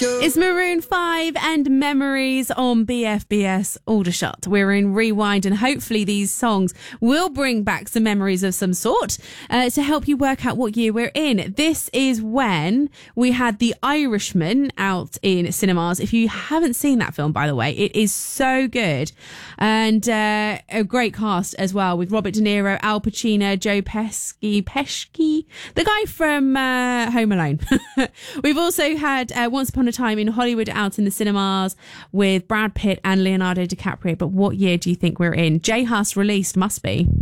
It's Maroon 5 and Memories on BFBS Aldershot. We're in Rewind, and hopefully these songs will bring back some memories of some sort to help you work out what year we're in. This is when we had The Irishman out in cinemas. If you haven't seen that film, by the way, it is so good. And a great cast as well, with Robert De Niro, Al Pacino, Joe Pesci, the guy from Home Alone. We've also had Once Upon a Time in Hollywood out in the cinemas with Brad Pitt and Leonardo DiCaprio. But what year do you think we're in? J Hus released, must be.